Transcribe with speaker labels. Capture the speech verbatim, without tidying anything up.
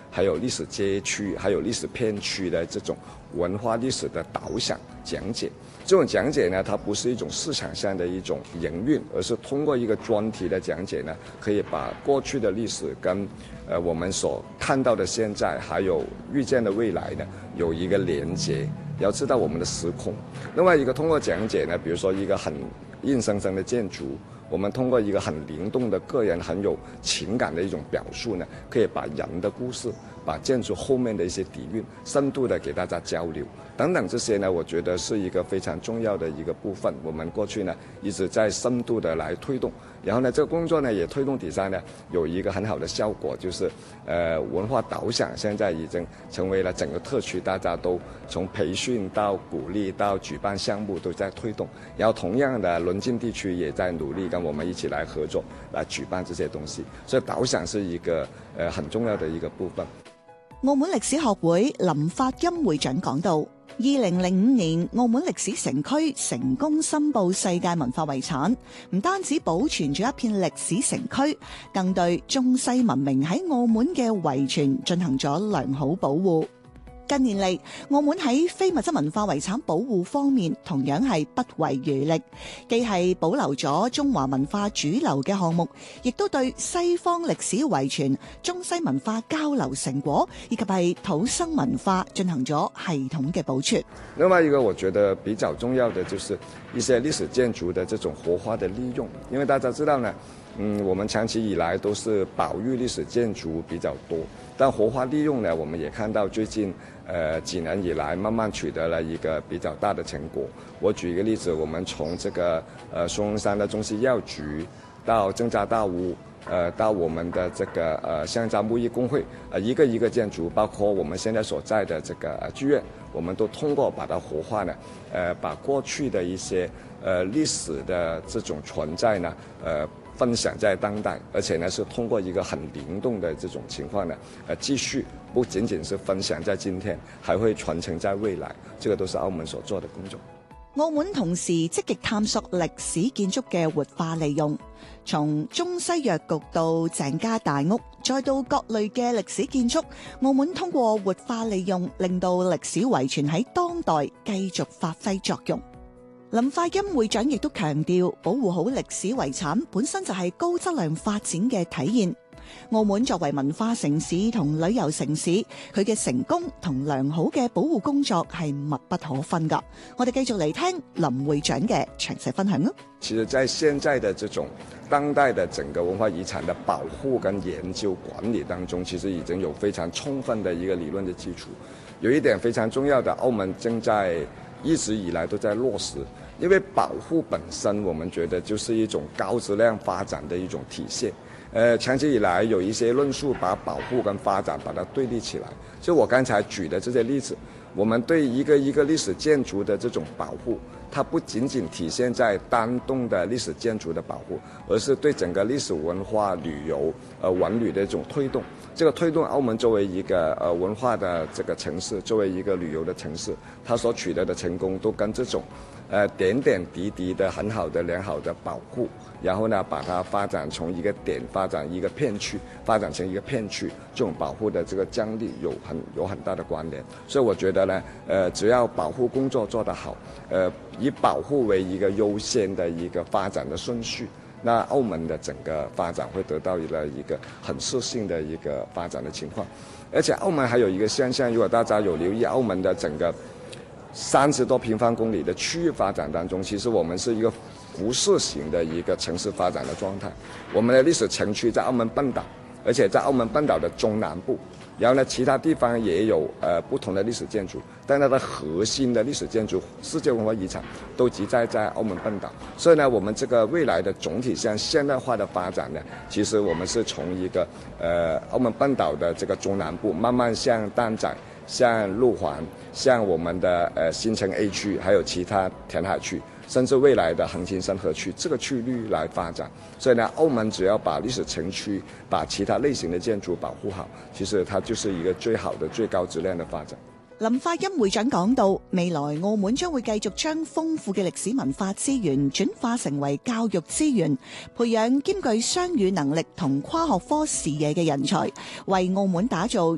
Speaker 1: 还有历史街区，还有历史片区的这种文化历史的导赏讲解。这种讲解呢，它不是一种市场上的一种营运，而是通过一个专题的讲解呢，可以把过去的历史跟呃我们所看到的现在，还有预见的未来呢，有一个连接。要知道我们的时空。另外一个通过讲解呢，比如说一个很硬生生的建筑，我们通过一个很灵动的个人很有情感的一种表述呢，可以把人的故事，把建筑后面的一些底蕴深度的给大家交流等等，这些呢我觉得是一个非常重要的一个部分。我们过去呢一直在深度的来推动，然后呢这个工作呢也推动底下呢有一个很好的效果，就是呃文化导赏现在已经成为了整个特区大家都从培训到鼓励到举办项目都在推动，然后同样的邻近地區也在努力跟我們一起來合作來舉辦這些東西，所以導賞是一個呃很重要的一個部分。
Speaker 2: 澳門歷史學會林發欽會長講到，二零零五年澳門歷史城區成功申報世界文化遺產，唔單止保存咗一片歷史城區，更對中西文明喺澳門嘅遺傳進行咗良好保護。近年嚟，澳門喺非物質文化遺產保護方面同樣係不遺餘力，既係保留咗中華文化主流嘅項目，亦都對西方歷史遺傳、中西文化交流成果以及係土生文化進行咗系統嘅保存。
Speaker 1: 另外一個我覺得比較重要的就是一些歷史建築的這種活化的利用，因為大家知道呢，嗯，我們長期以來都是保育歷史建築比較多，但活化利用呢，我們也看到最近呃幾年以來慢慢取得了一個比較大的成果。我舉一個例子，我們從這個呃松山的中西藥局到正家大屋，呃到我們的這個呃香樟木藝工會，呃一個一個建築，包括我們現在所在的這個呃劇院，我們都通過把它活化呢，呃把過去的一些呃歷史的這種存在呢，呃分享在當代，而且呢是通過一個很靈動的這種情況呢，呃繼續不僅僅是分享在今天，還會傳承在未來，這個都是澳門所做的工作。
Speaker 2: 澳門同時積極探索歷史建築嘅活化利用，從中西藥局到鄭家大屋，再到各類嘅歷史建築，澳門通過活化利用，令到歷史遺傳喺當代繼續發揮作用。林發欽會長亦都強調，保護好歷史遺產本身就係高質量發展嘅體現。澳門作為文化城市同旅遊城市，佢嘅成功同良好嘅保護工作係密不可分噶。我哋繼續嚟聽林會長嘅詳細分享啊。
Speaker 1: 其實在現在的這種當代的整個文化遺產的保護跟研究管理當中，其實已經有非常充分的一個理論的基礎。有一點非常重要的，澳門正在一直以來都在落實，因為保護本身我們覺得就是一種高質量發展的一種體現。呃，長期以來有一些論述把保護跟發展把它對立起來，就我剛才舉的這些例子，我們對一個一個歷史建築的這種保護，它不僅僅體現在單棟的歷史建築的保護，而是對整個歷史文化旅遊呃文旅的這種推動。這個推動澳門作為一個呃文化的這個城市，作為一個旅遊的城市，它所取得的成功都跟這種呃點點滴滴的很好的良好的保護，然後呢把它發展從一個點發展一個片區，發展成一個片區，這種保護的這個張力有很有很大的關聯。所以我覺得呢，呃只要保護工作做得好，呃以保護為一個優先的一個發展的順序，那澳門的整個發展會得到一個一個很適性的一個發展的情況。而且澳門還有一個現象，如果大家有留意澳門的整個三十多平方公里的區域發展當中，其實我們是一個輻射型的一個城市發展的狀態。我們的歷史城區在澳門半島，而且在澳門半島的中南部，然後呢其他地方也有呃不同的歷史建築，但它的核心的歷史建築世界文化遺產都集在在澳門半島。所以呢我們這個未來的總體向現代化的發展呢，其實我們是從一個呃澳門半島的這個中南部慢慢向蛋仔、像路環、像我們的呃新城 A 區，還有其他填海區，甚至未來的橫琴山河區這個區域來發展。所以呢澳門只要把歷史城區把其他類型的建築保護好，其實它就是一個最好的最高質量的發展。
Speaker 2: 林發欽會長講到，未來澳門將會繼續將豐富嘅歷史文化資源轉化成為教育資源，培養兼具雙語能力同跨學科視野嘅人才，為澳門打造